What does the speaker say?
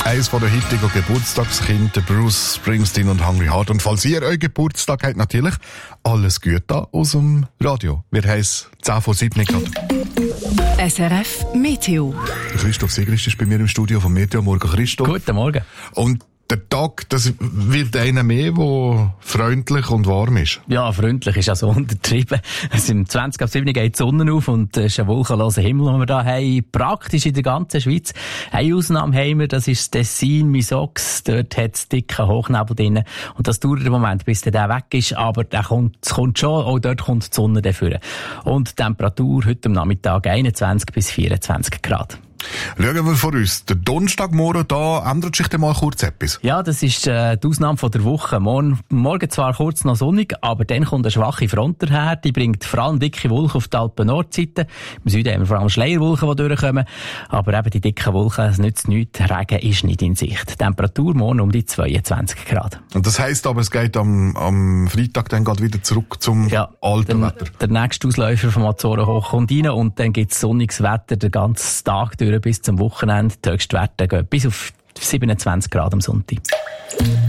eines der heutigen Geburtstagskinder, Bruce Springsteen und Hungry Heart. Und falls ihr euren Geburtstag habt, natürlich alles Gute aus dem Radio. Wir haben es 10 vor 7 gerade. SRF Meteo. Christoph Sigrist ist bei mir im Studio von Meteo. Morgen, Christoph. Guten Morgen. Und der Tag, das wird einer mehr, der freundlich und warm ist. Ja, freundlich ist also untertrieben. Es im 20 ab 7 geht die Sonne auf und es ist ein wolkenloser Himmel, den wir da haben. Praktisch in der ganzen Schweiz. Eine Ausnahme haben wir, das ist das Tessin, Misox. Dort hat es dicken Hochnebel drin. Und das dauert einen Moment, bis der weg ist. Aber es kommt schon, auch dort kommt die Sonne dafür. Und die Temperatur heute am Nachmittag 21 bis 24 Grad. Schauen wir vor uns. Der Donnerstagmorgen, da ändert sich dann mal kurz etwas. Ja, das ist die Ausnahme von der Woche. Morgen zwar kurz noch sonnig, aber dann kommt eine schwache Front daher. Die bringt vor allem dicke Wolken auf die Alpen-Nordseite. Im Süden haben wir vor allem Schleierwolken, die durchkommen. Aber eben die dicken Wolken, es nützt nichts. Regen ist nicht in Sicht. Temperatur morgen um die 22 Grad. Und das heisst aber, es geht am Freitag dann gerade wieder zurück zum alten Wetter. Der nächste Ausläufer vom Azorenhoch kommt rein und dann gibt es sonniges Wetter den ganzen Tag durch bis zum Wochenende. Die Höchstwerte gehen bis auf 27 Grad am Sonntag.